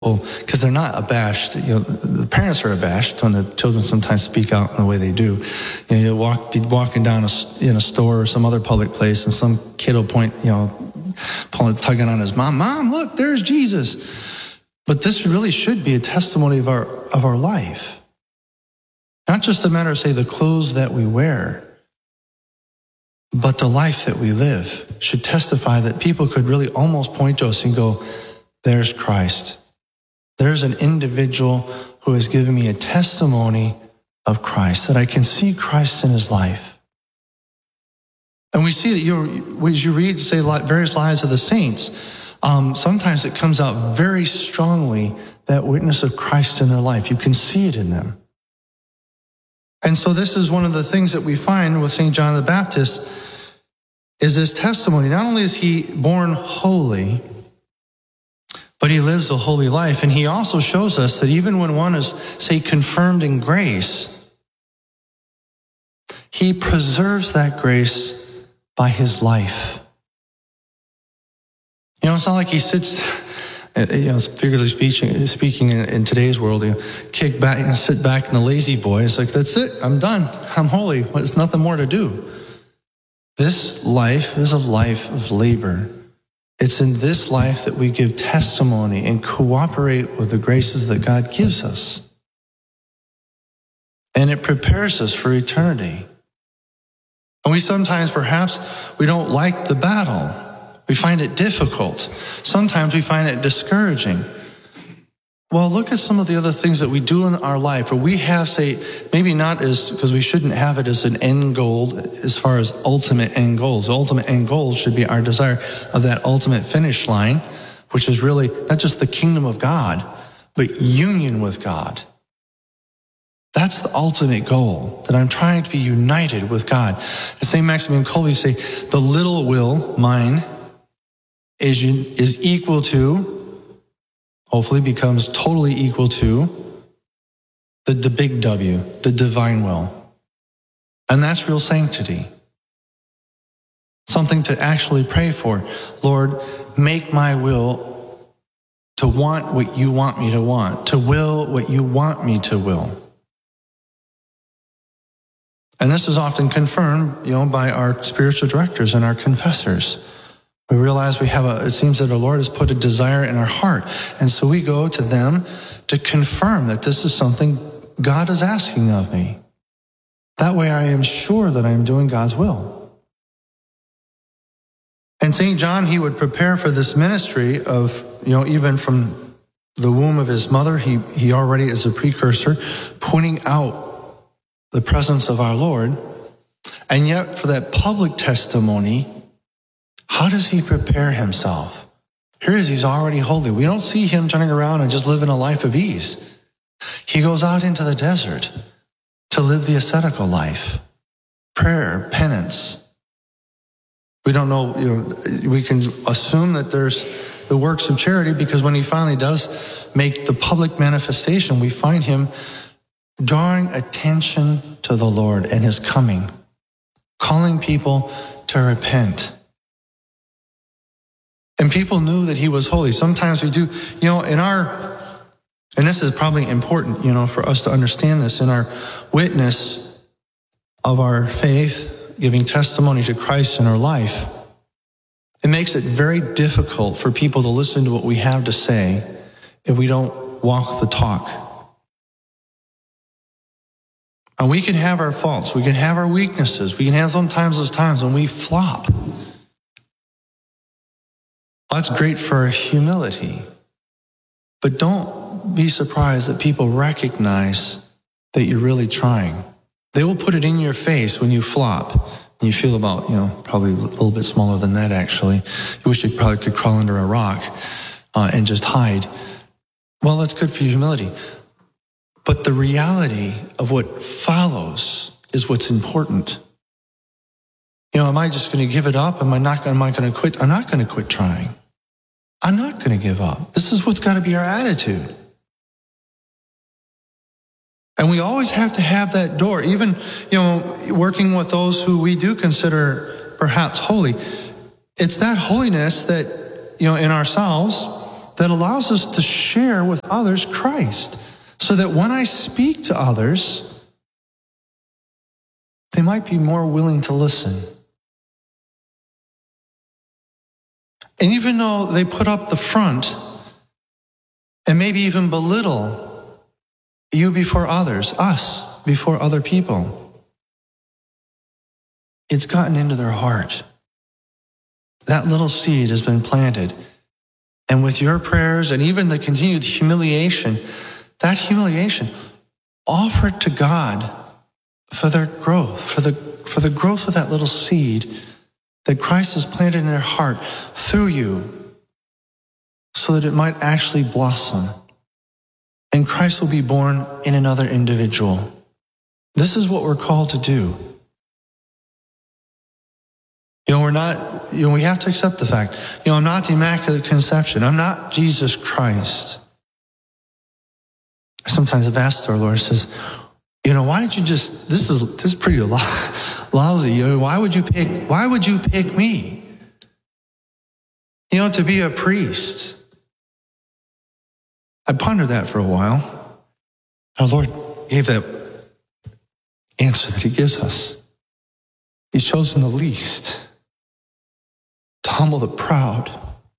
because they're not abashed. The parents are abashed when the children sometimes speak out in the way they do. You'll be walking down in a store or some other public place, and some kid will point, tugging on his mom. Mom, look, there's Jesus. But this really should be a testimony of our life. Not just a matter of, say, the clothes that we wear, but the life that we live should testify that people could really almost point to us and go, there's Christ. There's an individual who has given me a testimony of Christ, that I can see Christ in his life. And we see that as you read, say, various lives of the saints, sometimes it comes out very strongly, that witness of Christ in their life. You can see it in them. And so this is one of the things that we find with St. John the Baptist, is this testimony. Not only is he born holy, but he lives a holy life. And he also shows us that even when one is, say, confirmed in grace, he preserves that grace by his life. It's not like he sits, figuratively speaking in today's world, kick back and sit back in the lazy boy. It's like, that's it, I'm done, I'm holy, there's nothing more to do. This life is a life of labor. It's in this life that we give testimony and cooperate with the graces that God gives us. And it prepares us for eternity. And we sometimes, perhaps, we don't like the battle. We find it difficult. Sometimes we find it discouraging. Well, look at some of the other things that we do in our life, where we have, say, maybe not because we shouldn't have it as an end goal as far as ultimate end goals. The ultimate end goal should be our desire of that ultimate finish line, which is really not just the kingdom of God, but union with God. That's the ultimate goal, that I'm trying to be united with God. As St. Maximilian Kolbe say, the little will, mine, is equal to, hopefully becomes totally equal to, the big W, the divine will. And that's real sanctity. Something to actually pray for. Lord, make my will to want what you want me to want, to will what you want me to will. And this is often confirmed, by our spiritual directors and our confessors. We realize it seems that our Lord has put a desire in our heart. And so we go to them to confirm that this is something God is asking of me. That way I am sure that I am doing God's will. And St. John, he would prepare for this ministry of, even from the womb of his mother, he already is a precursor, pointing out the presence of our Lord. And yet for that public testimony, how does he prepare himself? Here he's already holy. We don't see him turning around and just living a life of ease. He goes out into the desert to live the ascetical life. Prayer, penance. We don't know, we can assume that there's the works of charity, because when he finally does make the public manifestation, we find him drawing attention to the Lord and his coming, calling people to repent. And people knew that he was holy. Sometimes we do, and this is probably important, for us to understand this in our witness of our faith, giving testimony to Christ in our life. It makes it very difficult for people to listen to what we have to say if we don't walk the talk. And we can have our faults. We can have our weaknesses. We can have sometimes those times when we flop. That's great for humility. But don't be surprised that people recognize that you're really trying. They will put it in your face when you flop. And you feel about, probably a little bit smaller than that, actually. You wish you probably could crawl under a rock and just hide. Well, that's good for humility. But the reality of what follows is what's important. Am I just going to give it up? Am I going to quit? I'm not going to quit trying. I'm not going to give up. This is what's got to be our attitude. And we always have to have that door, even, working with those who we do consider perhaps holy. It's that holiness that, in ourselves, that allows us to share with others Christ, so that when I speak to others, they might be more willing to listen. And even though they put up the front and maybe even belittle you before others, us before other people, it's gotten into their heart. That little seed has been planted. And with your prayers and even the continued humiliation, that humiliation, offer it to God for their growth, for the growth of that little seed that Christ has planted in their heart through you, so that it might actually blossom and Christ will be born in another individual. This is what we're called to do. We have to accept the fact, I'm not the Immaculate Conception. I'm not Jesus Christ. Sometimes I've asked our Lord, says, why did you just, this is pretty lousy. Why would you pick me? To be a priest. I pondered that for a while. Our Lord gave that answer that he gives us. He's chosen the least to humble the proud.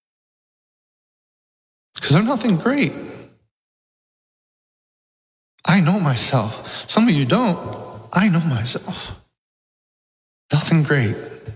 Because they're nothing great. I know myself. Some of you don't. I know myself. Nothing great.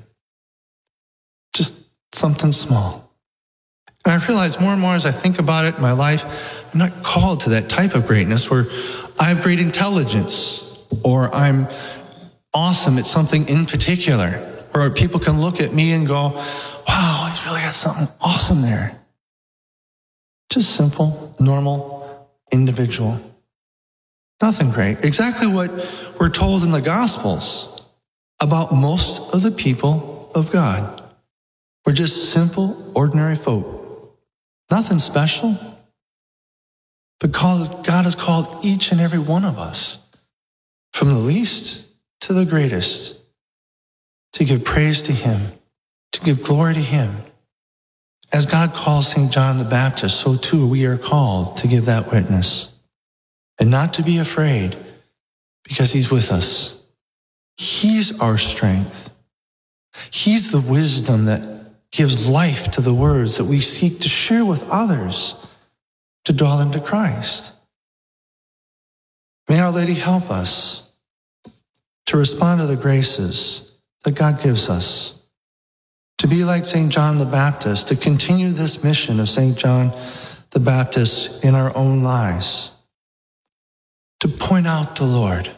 Just something small. And I realize more and more as I think about it in my life, I'm not called to that type of greatness where I have great intelligence or I'm awesome at something in particular, or people can look at me and go, wow, he's really got something awesome there. Just simple, normal, individual. Nothing great. Exactly what we're told in the Gospels about most of the people of God. We're just simple, ordinary folk. Nothing special. But God has called each and every one of us, from the least to the greatest, to give praise to him, to give glory to him. As God calls St. John the Baptist, so too we are called to give that witness. And not to be afraid, because he's with us. He's our strength. He's the wisdom that gives life to the words that we seek to share with others to draw them to Christ. May Our Lady help us to respond to the graces that God gives us, to be like St. John the Baptist, to continue this mission of St. John the Baptist in our own lives, to point out the Lord.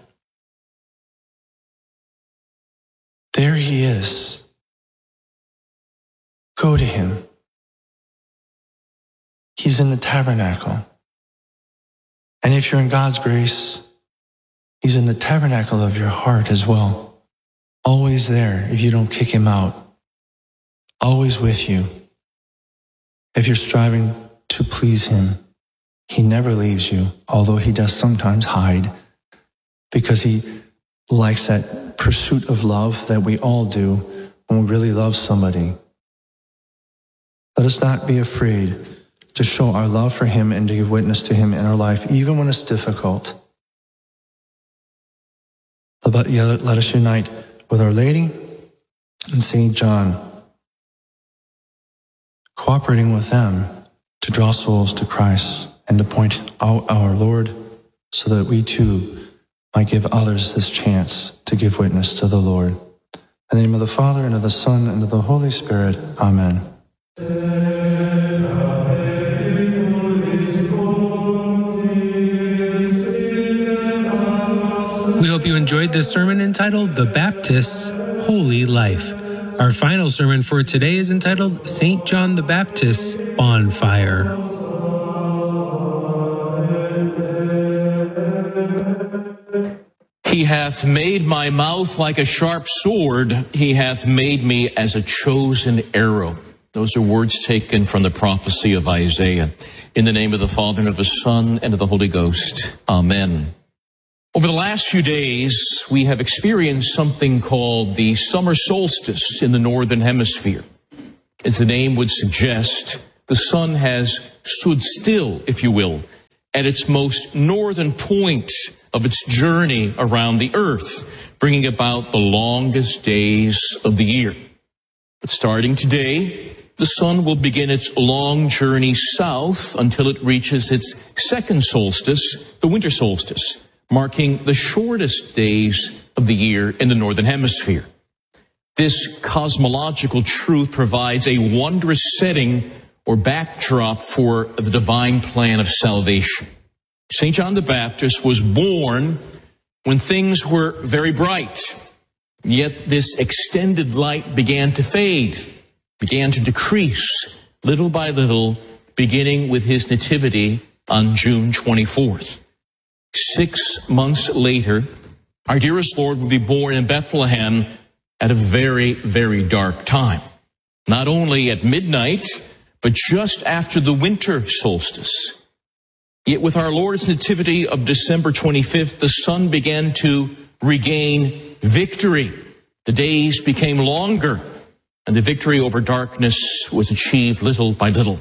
There he is. Go to him. He's in the tabernacle. And if you're in God's grace, he's in the tabernacle of your heart as well. Always there if you don't kick him out. Always with you. If you're striving to please him, he never leaves you, although he does sometimes hide, because he likes that pursuit of love that we all do when we really love somebody. Let us not be afraid to show our love for him and to give witness to him in our life, even when it's difficult. Let us unite with Our Lady and St. John, cooperating with them to draw souls to Christ and to point out our Lord, so that we too might give others this chance to give witness to the Lord. In the name of the Father, and of the Son, and of the Holy Spirit. Amen. We hope you enjoyed this sermon entitled The Baptist's Holy Life. Our final sermon for today is entitled St. John the Baptist's Bonfire. He hath made my mouth like a sharp sword. He hath made me as a chosen arrow. Those are words taken from the prophecy of Isaiah. In the name of the Father, and of the Son, and of the Holy Ghost. Amen. Over the last few days, we have experienced something called the summer solstice in the Northern Hemisphere. As the name would suggest, the sun has stood still, if you will, at its most northern point of its journey around the earth, bringing about the longest days of the year. But starting today, the sun will begin its long journey south until it reaches its second solstice, the winter solstice, marking the shortest days of the year in the northern hemisphere. This cosmological truth provides a wondrous setting or backdrop for the divine plan of salvation. St. John the Baptist was born when things were very bright, yet this extended light began to fade, began to decrease little by little, beginning with his nativity on June 24th. 6 months later, our dearest Lord would be born in Bethlehem at a very, very dark time. Not only at midnight, but just after the winter solstice. Yet with our Lord's nativity of December 25th, the sun began to regain victory. The days became longer, and the victory over darkness was achieved little by little.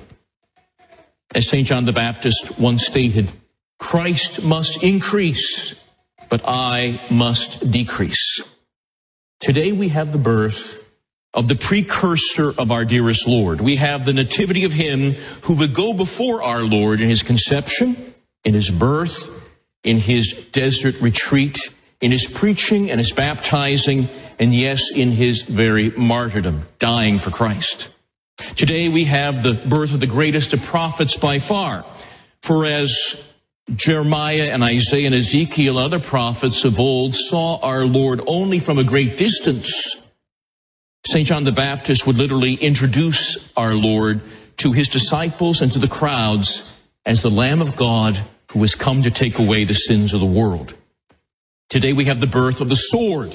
As St. John the Baptist once stated, Christ must increase, but I must decrease. Today we have the birth of the precursor of our dearest Lord. We have the nativity of him who would go before our Lord in his conception, in his birth, in his desert retreat, in his preaching and his baptizing, and yes, in his very martyrdom, dying for Christ. Today we have the birth of the greatest of prophets by far. For as Jeremiah and Isaiah and Ezekiel and other prophets of old saw our Lord only from a great distance, St. John the Baptist would literally introduce our Lord to his disciples and to the crowds as the Lamb of God who has come to take away the sins of the world. Today we have the birth of the sword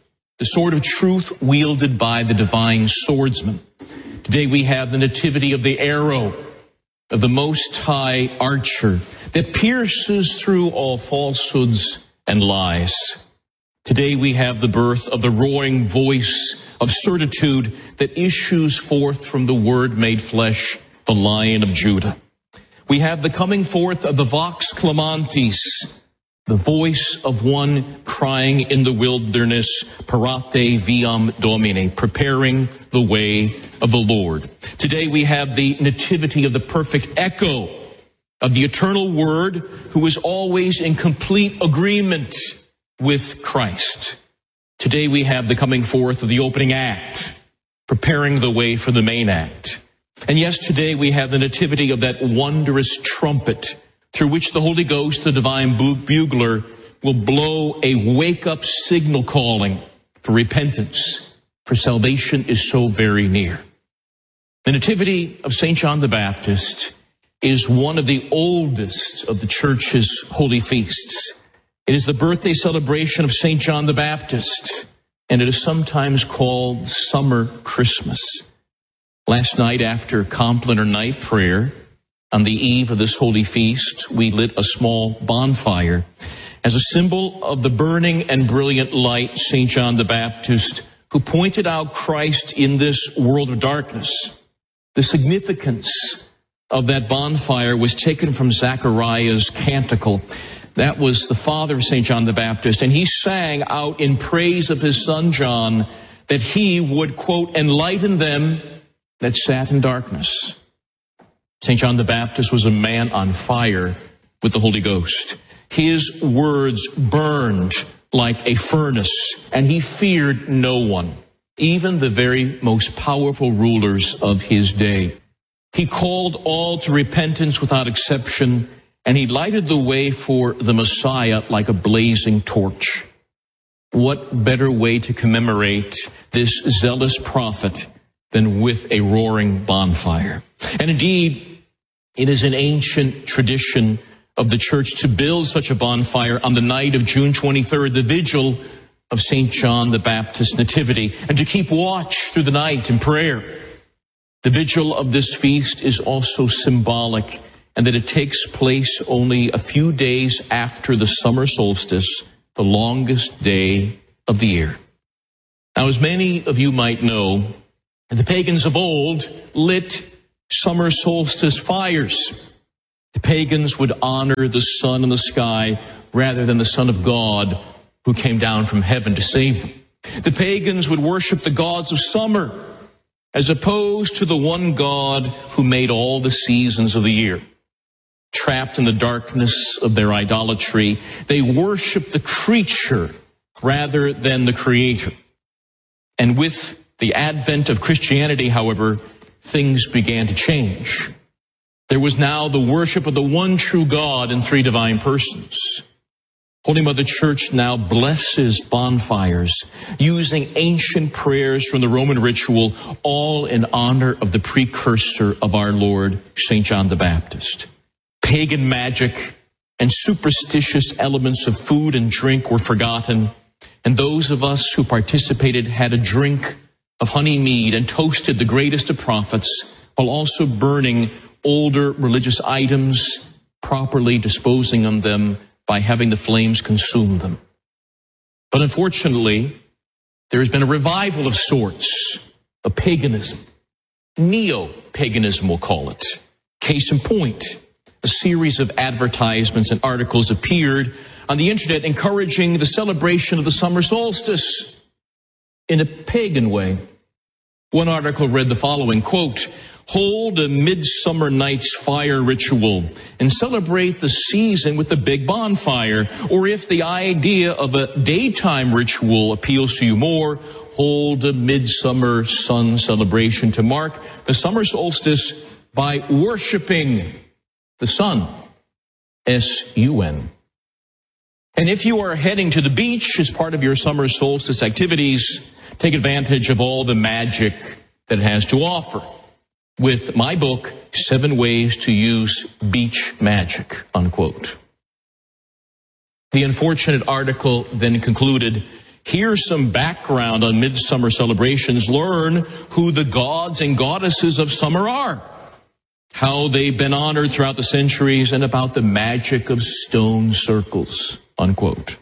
of truth wielded by the divine swordsman. Today we have the nativity of the arrow of the Most High archer that pierces through all falsehoods and lies. Today we have the birth of the roaring voice of certitude that issues forth from the Word made flesh, the Lion of Judah. We have the coming forth of the Vox Clamantis, the voice of one crying in the wilderness, Parate viam Domine, preparing the way of the Lord. Today we have the nativity of the perfect echo of the eternal Word who is always in complete agreement with Christ. Today we have the coming forth of the opening act, preparing the way for the main act. And yes, today we have the nativity of that wondrous trumpet through which the Holy Ghost, the divine bugler, will blow a wake-up signal calling for repentance, for salvation is so very near. The nativity of St. John the Baptist is one of the oldest of the Church's holy feasts. It is the birthday celebration of St. John the Baptist, and it is sometimes called Summer Christmas. Last night after Compline or night prayer, on the eve of this holy feast, we lit a small bonfire as a symbol of the burning and brilliant light, St. John the Baptist, who pointed out Christ in this world of darkness. The significance of that bonfire was taken from Zechariah's canticle. That was the father of St. John the Baptist, and he sang out in praise of his son John that he would, quote, enlighten them that sat in darkness. St. John the Baptist was a man on fire with the Holy Ghost. His words burned like a furnace, and he feared no one, even the very most powerful rulers of his day. He called all to repentance without exception, and he lighted the way for the Messiah like a blazing torch. What better way to commemorate this zealous prophet than with a roaring bonfire? And indeed, it is an ancient tradition of the Church to build such a bonfire on the night of June 23rd, the vigil of St. John the Baptist's nativity, and to keep watch through the night in prayer. The vigil of this feast is also symbolic, and that it takes place only a few days after the summer solstice, the longest day of the year. Now, as many of you might know, the pagans of old lit summer solstice fires. The pagans would honor the sun in the sky rather than the Son of God who came down from heaven to save them. The pagans would worship the gods of summer as opposed to the one God who made all the seasons of the year. Trapped in the darkness of their idolatry, they worshiped the creature rather than the Creator. And with the advent of Christianity, however, things began to change. There was now the worship of the one true God in three divine persons. Holy Mother Church now blesses bonfires using ancient prayers from the Roman ritual, all in honor of the precursor of our Lord, St. John the Baptist. Pagan magic and superstitious elements of food and drink were forgotten, and those of us who participated had a drink of honey mead and toasted the greatest of prophets, while also burning older religious items, properly disposing of them by having the flames consume them. But unfortunately, there has been a revival of sorts of paganism. Neo-paganism, we'll call it. Case in point, a series of advertisements and articles appeared on the internet encouraging the celebration of the summer solstice in a pagan way. One article read the following, quote, "Hold a midsummer night's fire ritual and celebrate the season with the big bonfire. Or if the idea of a daytime ritual appeals to you more, hold a midsummer sun celebration to mark the summer solstice by worshiping the sun, S-U-N. And if you are heading to the beach as part of your summer solstice activities, take advantage of all the magic that it has to offer with my book, 7 Ways to Use Beach Magic, unquote. The unfortunate article then concluded, here's some background on midsummer celebrations. Learn who the gods and goddesses of summer are, how they've been honored throughout the centuries, and about the magic of stone circles, unquote.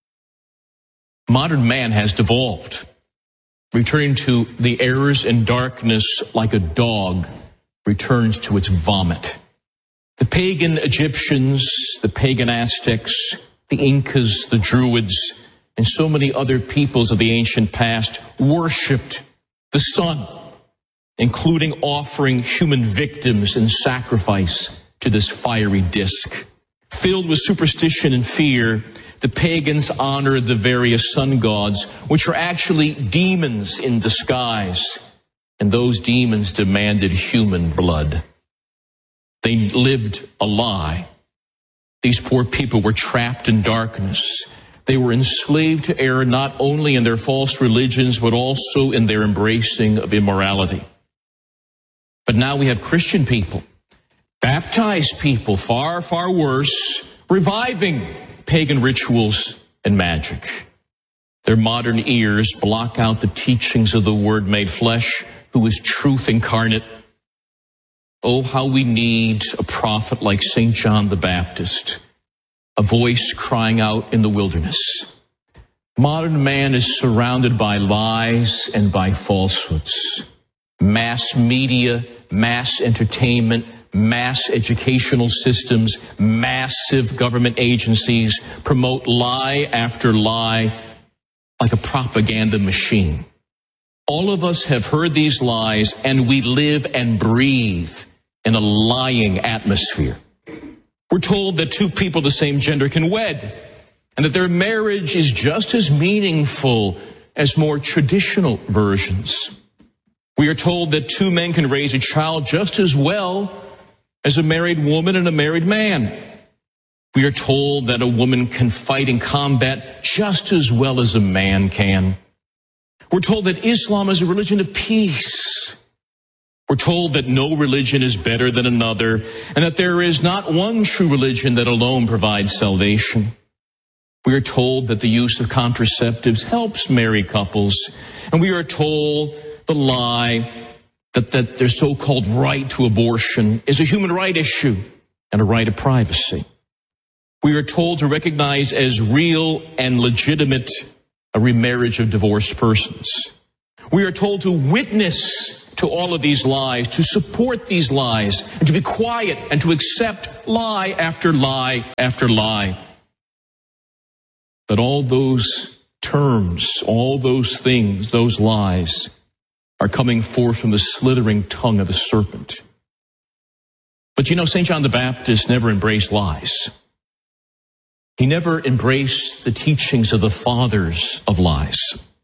Modern man has devolved, returning to the errors and darkness like a dog returns to its vomit. The pagan Egyptians, the pagan Aztecs, the Incas, the Druids, and so many other peoples of the ancient past worshipped the sun, including offering human victims in sacrifice to this fiery disk. Filled with superstition and fear, the pagans honored the various sun gods, which are actually demons in disguise, and those demons demanded human blood. They lived a lie. These poor people were trapped in darkness. They were enslaved to error not only in their false religions, but also in their embracing of immorality. But now we have Christian people, baptized people, far, far worse, reviving pagan rituals and magic. Their modern ears block out the teachings of the Word made flesh, who is truth incarnate. Oh, how we need a prophet like St. John the Baptist, a voice crying out in the wilderness. Modern man is surrounded by lies and by falsehoods. Mass media, mass entertainment, mass educational systems, massive government agencies promote lie after lie like a propaganda machine. All of us have heard these lies, and we live and breathe in a lying atmosphere. We're told that two people of the same gender can wed, and that their marriage is just as meaningful as more traditional versions. We are told that two men can raise a child just as well as a married woman and a married man. We are told that a woman can fight in combat just as well as a man can. We're told that Islam is a religion of peace. We're told that no religion is better than another, and that there is not one true religion that alone provides salvation. We are told that the use of contraceptives helps married couples, and we are told the lie that their so-called right to abortion is a human right issue and a right of privacy. We are told to recognize as real and legitimate a remarriage of divorced persons. We are told to witness to all of these lies, to support these lies, and to be quiet and to accept lie after lie after lie. But all those terms, all those things, those lies are coming forth from the slithering tongue of the serpent. But you know, St. John the Baptist never embraced lies. He never embraced the teachings of the fathers of lies.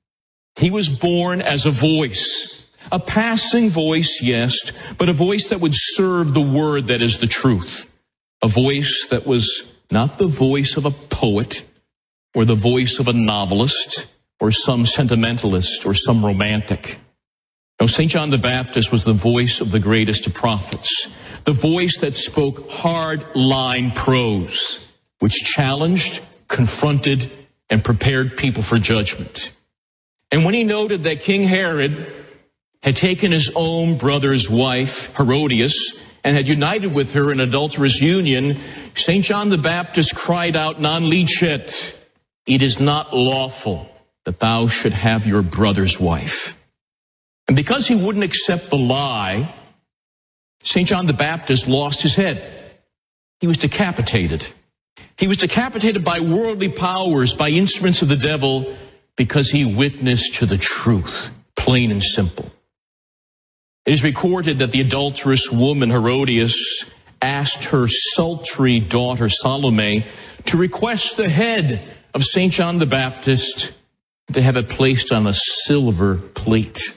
He was born as a voice, a passing voice, yes, but a voice that would serve the word that is the truth. A voice that was not the voice of a poet or the voice of a novelist or some sentimentalist or some romantic. No, St. John the Baptist was the voice of the greatest of prophets, the voice that spoke hard-line prose, which challenged, confronted, and prepared people for judgment. And when he noted that King Herod had taken his own brother's wife, Herodias, and had united with her in adulterous union, St. John the Baptist cried out, non licet, it is not lawful that thou should have your brother's wife. And because he wouldn't accept the lie, St. John the Baptist lost his head. He was decapitated. He was decapitated by worldly powers, by instruments of the devil, because he witnessed to the truth, plain and simple. It is recorded that the adulterous woman Herodias asked her sultry daughter Salome to request the head of St. John the Baptist, to have it placed on a silver plate.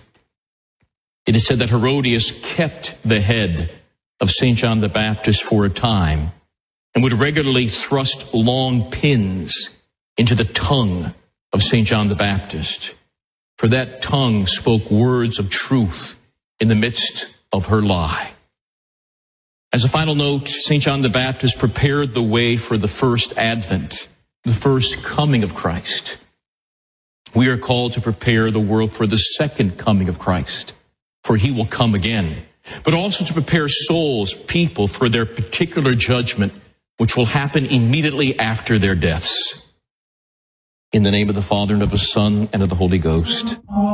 It is said that Herodias kept the head of St. John the Baptist for a time and would regularly thrust long pins into the tongue of St. John the Baptist, for that tongue spoke words of truth in the midst of her lie. As a final note, St. John the Baptist prepared the way for the first advent, the first coming of Christ. We are called to prepare the world for the second coming of Christ, for he will come again, but also to prepare souls, people, for their particular judgment, which will happen immediately after their deaths. In the name of the Father, and of the Son, and of the Holy Ghost.